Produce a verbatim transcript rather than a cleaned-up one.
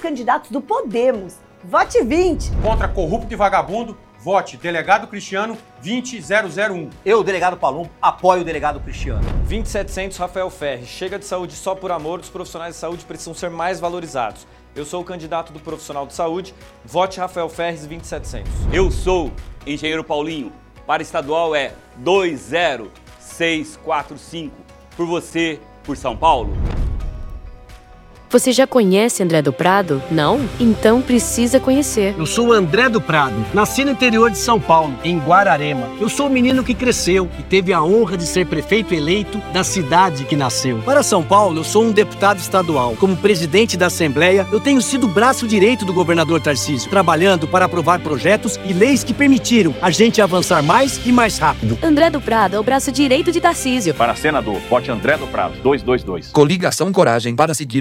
candidatos do Podemos. Vote vinte. Contra corrupto e vagabundo, vote Delegado Cristiano vinte zero zero um. Eu, delegado Palumbo, apoio o delegado Cristiano. vinte e setecentos Rafael Ferri. Chega de saúde só por amor, os profissionais de saúde precisam ser mais valorizados. Eu sou o candidato do profissional de saúde, vote Rafael Ferri vinte e setecentos. Eu sou engenheiro Paulinho, para estadual é dois zero seis quatro cinco. Por você, por São Paulo. Você já conhece André do Prado? Não? Então precisa conhecer. Eu sou o André do Prado, nasci no interior de São Paulo, em Guararema. Eu sou o menino que cresceu e teve a honra de ser prefeito eleito da cidade que nasceu. Para São Paulo, eu sou um deputado estadual. Como presidente da Assembleia, eu tenho sido o braço direito do governador Tarcísio, trabalhando para aprovar projetos e leis que permitiram a gente avançar mais e mais rápido. André do Prado é o braço direito de Tarcísio. Para senador, vote André do Prado, dois dois dois. Coligação Coragem para seguir